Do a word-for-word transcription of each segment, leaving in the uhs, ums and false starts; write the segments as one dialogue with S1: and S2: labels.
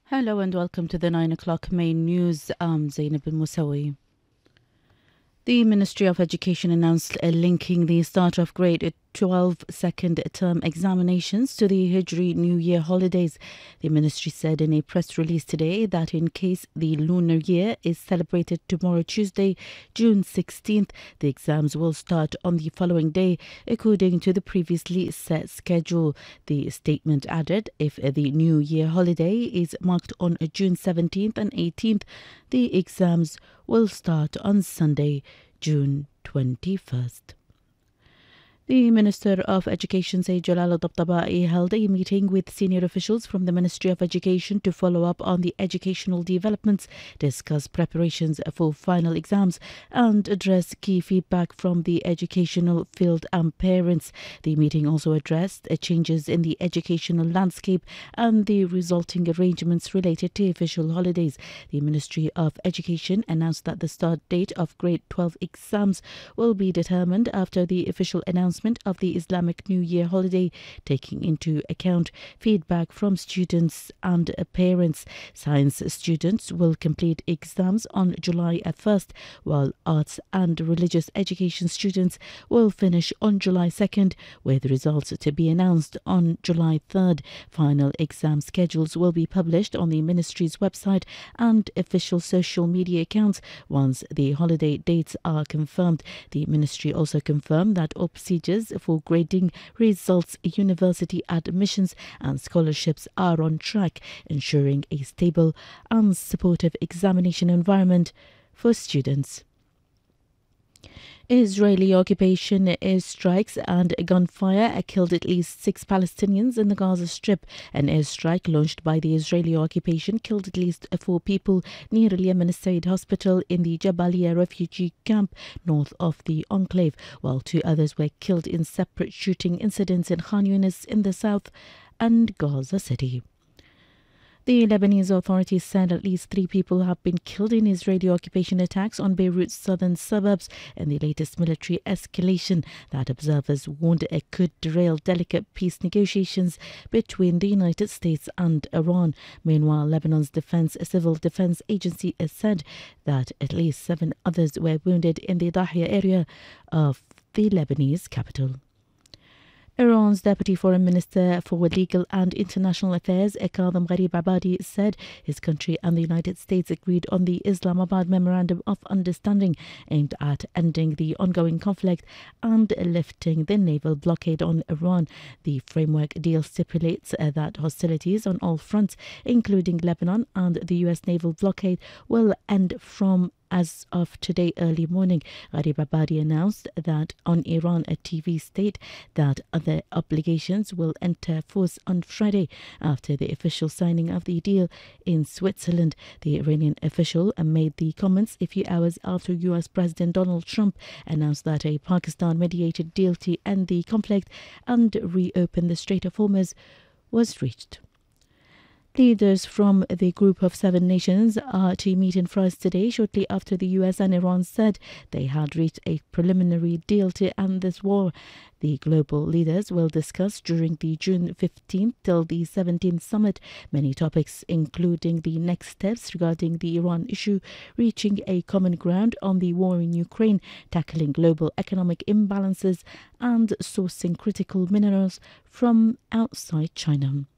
S1: Hello and welcome to the nine o'clock main news. I'm Zainab bin Musawi. The Ministry of Education announced uh, linking the start of grade twelve second term examinations to the Hijri New Year holidays. The ministry said in a press release today that in case the lunar year is celebrated tomorrow, Tuesday, June sixteenth, the exams will start on the following day according to the previously set schedule. The statement added if the New Year holiday is marked on June seventeenth and eighteenth, the exams will start on Sunday, June twenty-first. The Minister of Education, Said Jalal al-Dabtabai, held a meeting with senior officials from the Ministry of Education to follow up on the educational developments, discuss preparations for final exams, and address key feedback from the educational field and parents. The meeting also addressed changes in the educational landscape and the resulting arrangements related to official holidays. The Ministry of Education announced that the start date of grade twelve exams will be determined after the official announcement of the Islamic New Year holiday, taking into account feedback from students and parents. Science students will complete exams on July first, while arts and religious education students will finish on July second, with results to be announced on July third. Final exam schedules will be published on the ministry's website and official social media accounts once the holiday dates are confirmed. The ministry also confirmed that all procedures for grading results, university admissions and scholarships are on track, ensuring a stable and supportive examination environment for students. Israeli occupation airstrikes and gunfire killed at least six Palestinians in the Gaza Strip. An airstrike launched by the Israeli occupation killed at least four people near Al Yemen State Hospital in the Jabalia refugee camp north of the enclave, while two others were killed in separate shooting incidents in Khan Yunis in the south and Gaza City. The Lebanese authorities said at least three people have been killed in Israeli occupation attacks on Beirut's southern suburbs in the latest military escalation that observers warned it could derail delicate peace negotiations between the United States and Iran. Meanwhile, Lebanon's Defense Civil Defense Agency has said that at least seven others were wounded in the Dahia area of the Lebanese capital. Iran's Deputy Foreign Minister for Legal and International Affairs, Kadhim Gharib-Abadi, said his country and the United States agreed on the Islamabad Memorandum of Understanding aimed at ending the ongoing conflict and lifting the naval blockade on Iran. The framework deal stipulates that hostilities on all fronts, including Lebanon and the U S naval blockade, will end from as of today early morning. Gharib-Abadi announced that on Iran, a T V state, that other obligations will enter force on Friday after the official signing of the deal in Switzerland. The Iranian official made the comments a few hours after U S President Donald Trump announced that a Pakistan-mediated deal to end the conflict and reopen the Strait of Hormuz was reached. Leaders from the Group of Seven Nations are to meet in France today, shortly after the U S and Iran said they had reached a preliminary deal to end this war. The global leaders will discuss during the June fifteenth till the seventeenth summit many topics, including the next steps regarding the Iran issue, reaching a common ground on the war in Ukraine, tackling global economic imbalances, and sourcing critical minerals from outside China.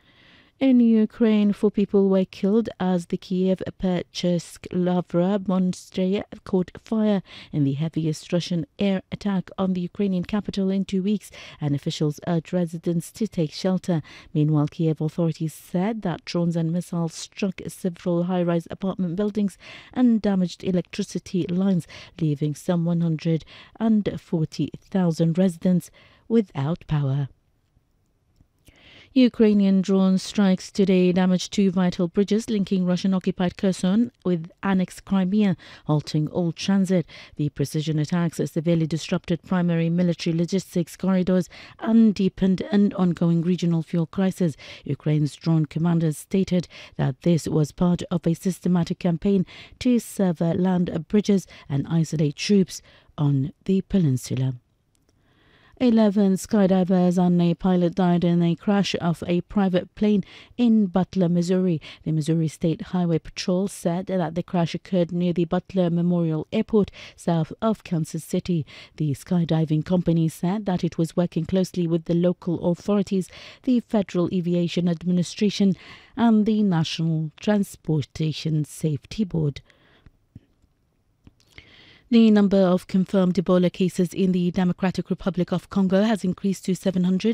S1: In Ukraine, four people were killed as the Kiev-Pechsk Lavra monastery caught fire in the heaviest Russian air attack on the Ukrainian capital in two weeks, and officials urged residents to take shelter. Meanwhile, Kiev authorities said that drones and missiles struck several high-rise apartment buildings and damaged electricity lines, leaving some one hundred forty thousand residents without power. Ukrainian drone strikes today damaged two vital bridges linking Russian-occupied Kherson with annexed Crimea, halting all transit. The precision attacks severely disrupted primary military logistics corridors and deepened an ongoing regional fuel crisis. Ukraine's drone commanders stated that this was part of a systematic campaign to sever land bridges and isolate troops on the peninsula. Eleven skydivers and a pilot died in a crash of a private plane in Butler, Missouri. The Missouri State Highway Patrol said that the crash occurred near the Butler Memorial Airport, south of Kansas City. The skydiving company said that it was working closely with the local authorities, the Federal Aviation Administration, and the National Transportation Safety Board. The number of confirmed Ebola cases in the Democratic Republic of Congo has increased to seven hundred